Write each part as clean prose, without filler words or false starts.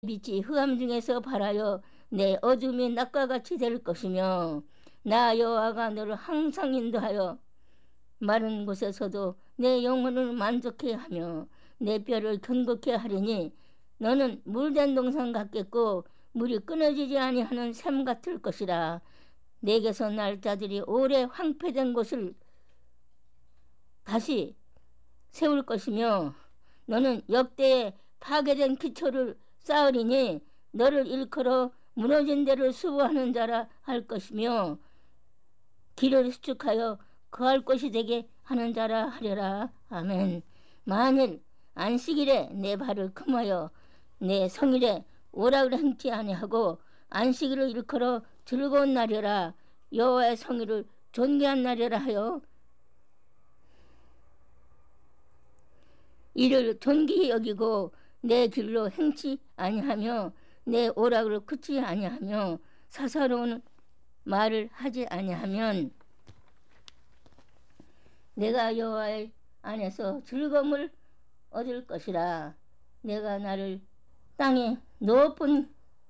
빛이 흑암 중에서 발하여 내 어둠이 낮과 같이 될 것이며 나 여호와가 너를 항상 인도하여 마른 곳에서도 내 영혼을 만족해 하며 내 뼈를 견고케 하리니 너는 물된 동산 같겠고 물이 끊어지지 아니하는 샘 같을 것이라. 내게서 날 자들이 오래 황폐된 곳을 다시 세울 것이며 너는 역대에 파괴된 기초를 쌓으리니 너를 일컬어 무너진 데를 수부하는 자라 할 것이며 길을 수축하여 거할 곳이 되게 하는 자라 하려라. 아멘. 만일 안식일에 내 발을 금하여 내 성일에 오락을 행치 아니하고 안식일을 일컬어 즐거운 날이라 여호와의 성일을 존귀한 날이라 하여 이를 존귀히 여기고 내 길로 행치 아니하며 내 오락을 굳지 아니하며 사사로운 말을 하지 아니하면 내가 여호와의 안에서 즐거움을 얻을 것이라. 내가 나를 땅의 높은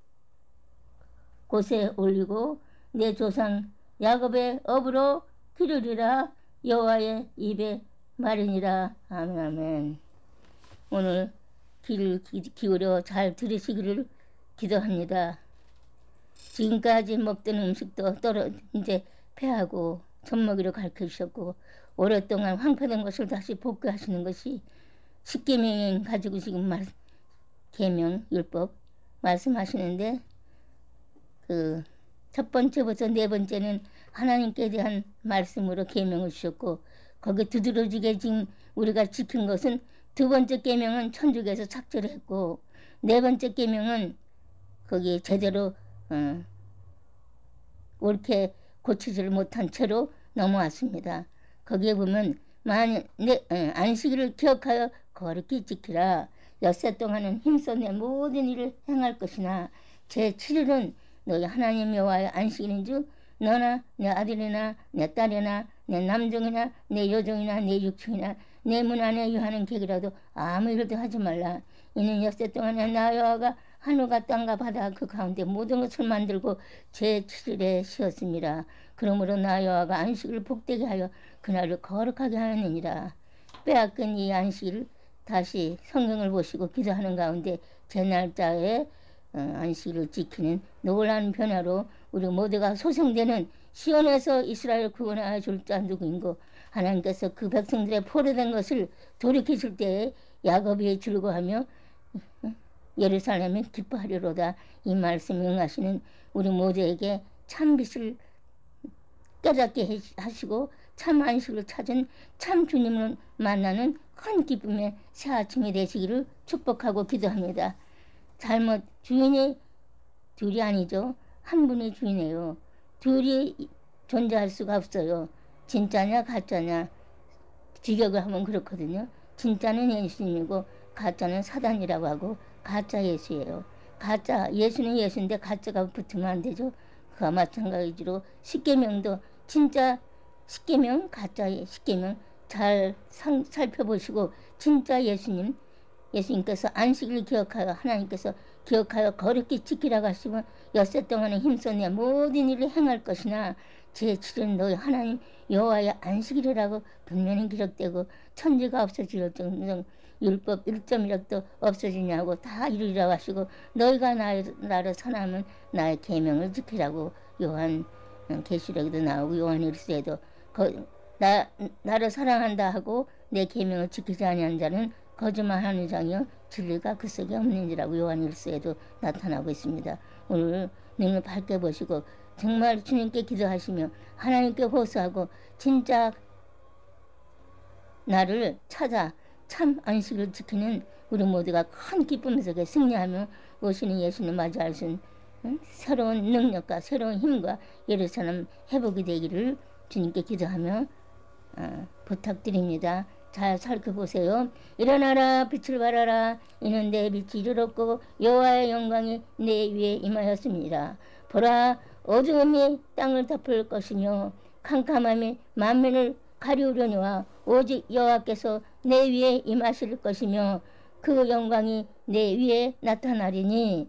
곳에 올리고 내 조상 야곱의 업으로 기르리라. 여호와의 입에 말이니라. 아멘. 아멘. 오늘 귀를 기울여 잘 들으시기를 기도합니다. 지금까지 먹던 음식도 이제 폐하고 젖먹이로 가르쳐주셨고 오랫동안 황폐된 것을 다시 복귀하시는 것이 십계명 가지고 지금 계명 율법 말씀하시는데 그 첫 번째부터 네 번째는 하나님께 대한 말씀으로 계명을 주셨고 거기에 두드러지게 지금 우리가 지킨 것은 두 번째 계명은 천주교에서 삭제를 했고 네 번째 계명은 거기에 제대로 옳게 고치지를 못한 채로 넘어왔습니다. 거기에 보면 만일 안식일을 기억하여 거룩히 지키라. 엿새 동안은 힘써 내 모든 일을 행할 것이나 제7일은 너희 하나님 여호와의 안식일인 줄 너나 내 아들이나 내 딸이나 내 남종이나 내 여종이나 내 육충이나 내 문 안에 유하는 객이라도 아무 일도 하지 말라. 이는 엿새 동안에 나 여호와가 하늘과 땅과 바다 그 가운데 모든 것을 만들고 제7일에 쉬었습니다. 그러므로 나 여호와가 안식일을 복되게 하여 그날을 거룩하게 하느니라. 빼앗긴 이 안식일을 다시 성경을 보시고 기도하는 가운데 제 날짜에 안식일을 지키는 놀라운 변화로 우리 모두가 소생되는 시온에서 이스라엘 구원하여 줄 자 누구인고 하나님께서 그 백성들의 포로된 것을 돌이키실 때에 야곱이 즐거워하며 예루살렘에 기뻐하리로다. 이 말씀을 응하시는 우리 모두에게 참 빛을 깨닫게 하시고 참 안식을 찾은 참 주님을 만나는 큰 기쁨의 새 아침이 되시기를 축복하고 기도합니다. 잘못 주인이 둘이 아니죠. 한 분이 주인이에요. 둘이 존재할 수가 없어요. 진짜냐 가짜냐 직역을 하면 그렇거든요. 진짜는 예수님이고 가짜는 사단이라고 하고 가짜 예수예요. 가짜 예수는 예수인데 가짜가 붙으면 안 되죠. 그와 마찬가지로 십계명도 진짜 십계명 가짜 십계명 잘 살펴보시고 진짜 예수님께서 안식일을 기억하여 하나님께서 기억하여 거룩히 지키라고 하시면 엿새 동안에 힘써 내 모든 일을 행할 것이나 제7일은 너희 하나님 여호와의 안식일이라고 분명히 기록되고 천지가 없어질 정도 율법 1.1도 없어지냐고 다 이루리라고 하시고 너희가 나를 선하면 나의 계명을 지키라고 요한 계시록에도 나오고 요한일서에도 나를 사랑한다 하고 내 계명을 지키지 아니한 자는 거짓말하는 자이요 진리가 그 속에 없는지라고 요한일서에도 나타나고 있습니다. 오늘 눈을 밝게 보시고 정말 주님께 기도하시며 하나님께 호소하고 진짜 나를 찾아 참 안식을 지키는 우리 모두가 큰 기쁨 속에 승리하며 오시는 예수님 맞이할 수 있는 새로운 능력과 새로운 힘과 예루살렘 회복이 되기를 주님께 기도하며 부탁드립니다. 잘 살펴보세요. 일어나라 빛을 발하라. 이는 내 빛이 이르렀고 여호와의 영광이 내 위에 임하였습니다. 보라 어두움이 땅을 덮을 것이며 캄캄함이 만민을 가리우려니와 오직 여호와께서 내 위에 임하실 것이며 그 영광이 내 위에 나타나리니